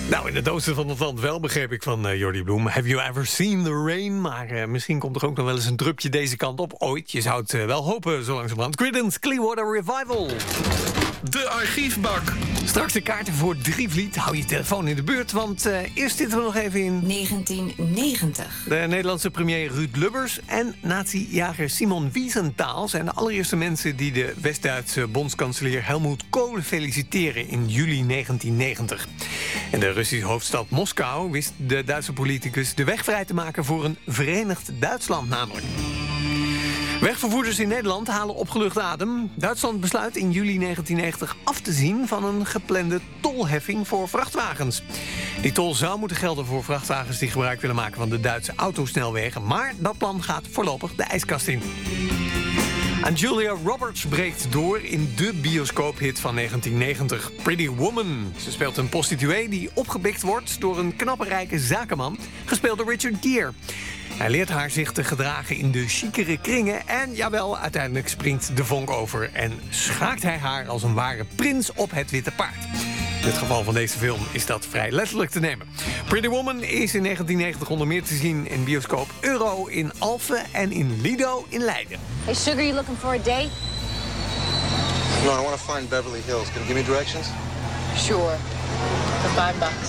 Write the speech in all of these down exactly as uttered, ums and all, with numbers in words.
Nou, in het oosten van het land wel, begreep ik van uh, Jordi Bloem. Have you ever seen the rain? Maar uh, misschien komt er ook nog wel eens een drupje deze kant op. Ooit, je zou het uh, wel hopen, zo langzamerhand. Creedence Clearwater Revival. De archiefbak. Straks de kaarten voor Drievliet. Hou je telefoon in de buurt, want uh, eerst zitten we nog even in... negentien negentig. De Nederlandse premier Ruud Lubbers en nazi-jager Simon Wiesenthal... zijn de allereerste mensen die de West-Duitse bondskanselier Helmut Kohl feliciteren in juli negentien negentig. In de Russische hoofdstad Moskou wist de Duitse politicus de weg vrij te maken voor een verenigd Duitsland namelijk. Wegvervoerders in Nederland halen opgelucht adem. Duitsland besluit in juli negentien negentig af te zien van een geplande tolheffing voor vrachtwagens. Die tol zou moeten gelden voor vrachtwagens die gebruik willen maken van de Duitse autosnelwegen. Maar dat plan gaat voorlopig de ijskast in. En Julia Roberts breekt door in de bioscoophit van negentien negentig. Pretty Woman. Ze speelt een prostituee die opgepikt wordt door een knappe rijke zakenman, gespeeld door Richard Gere. Hij leert haar zich te gedragen in de chicere kringen en, jawel, uiteindelijk springt de vonk over en schaakt hij haar als een ware prins op het witte paard. In het geval van deze film is dat vrij letterlijk te nemen. Pretty Woman is in negentien negentig onder meer te zien in bioscoop Euro in Alphen en in Lido in Leiden. Hey, Sugar, you looking for a date? No, I want to find Beverly Hills. Can you give me directions? Sure. For five bucks.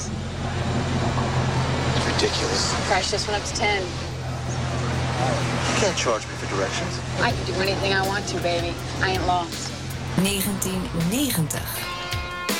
It's ridiculous. Crash this one up to ten. You can't charge me for directions. I can do anything I want to, baby. I ain't lost. negentien negentig.